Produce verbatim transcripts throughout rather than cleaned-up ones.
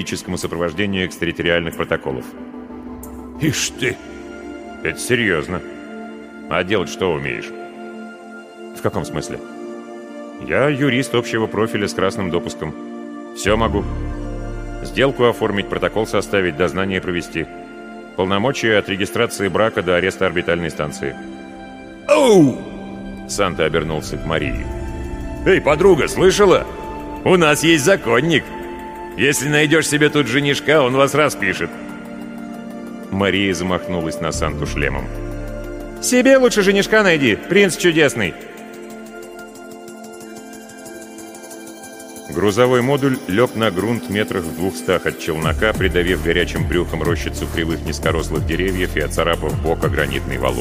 юридическому сопровождению экстерриториальных протоколов. Ишь ты! Это серьезно. А делать что умеешь? В каком смысле? Я юрист общего профиля с красным допуском. Все могу. Сделку оформить, протокол составить, дознание провести. Полномочия от регистрации брака до ареста орбитальной станции. Оу! Санта обернулся к Марии. Эй, подруга, слышала? У нас есть законник. Если найдешь себе тут женишка, он вас распишет. Мария замахнулась на Санту шлемом. «Себе лучше женишка найди, принц чудесный!» Грузовой модуль лег на грунт метрах в двухстах от челнока, придавив горячим брюхом рощицу кривых низкорослых деревьев и оцарапав бок о гранитный валун.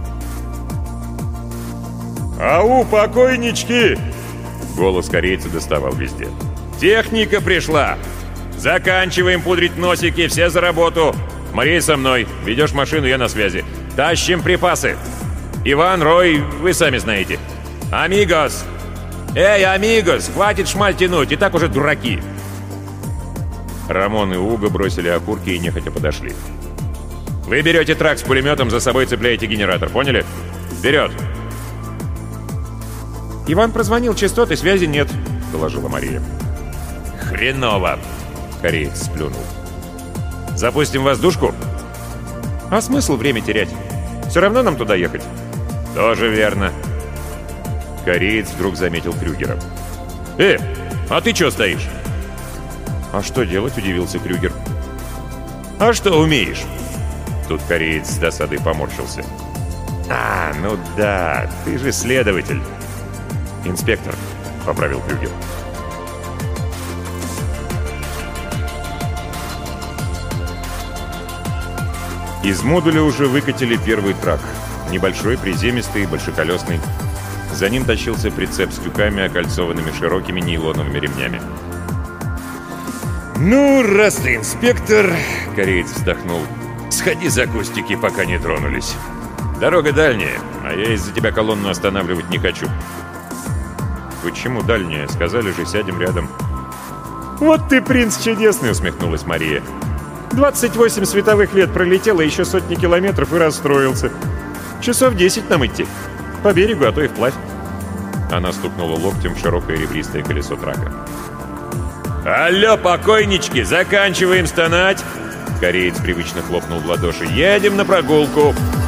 «Ау, покойнички!» Голос корейца доставал везде. «Техника пришла! Заканчиваем пудрить носики, все за работу! Мария со мной, ведешь машину, я на связи. Тащим припасы! Иван, Рой, вы сами знаете. Амигос! Эй, амигос, хватит шмаль тянуть, и так уже дураки!» Рамон и Уго бросили окурки и нехотя подошли. «Вы берете трак с пулеметом, за собой цепляете генератор, поняли? Вперед!» «Иван прозвонил, частоты, связи нет», — доложила Мария. «Хреново!» — кореец сплюнул. «Запустим воздушку?» «А смысл время терять? Все равно нам туда ехать». «Тоже верно». Кореец вдруг заметил Крюгера. «Э, а ты чё стоишь?» «А что делать?» — удивился Крюгер. «А что умеешь?» Тут кореец с досадой поморщился. «А, ну да, ты же следователь». «Инспектор», — поправил Крюгер. Из модуля уже выкатили первый трак. Небольшой, приземистый, большеколесный. За ним тащился прицеп с тюками, окольцованными широкими нейлоновыми ремнями. «Ну, раз ты инспектор», — кореец вздохнул, — «сходи за кустики, пока не тронулись. Дорога дальняя, а я из-за тебя колонну останавливать не хочу». «Почему дальняя? Сказали же, сядем рядом». «Вот ты, принц чудесный!» — усмехнулась Мария. «двадцать восемь световых лет пролетело, еще сотни километров и расстроился. Часов десять нам идти. По берегу, а то и вплавь». Она стукнула локтем в широкое ребристое колесо трака. «Алло, покойнички, заканчиваем стонать!» Кореец привычно хлопнул в ладоши. «Едем на прогулку!»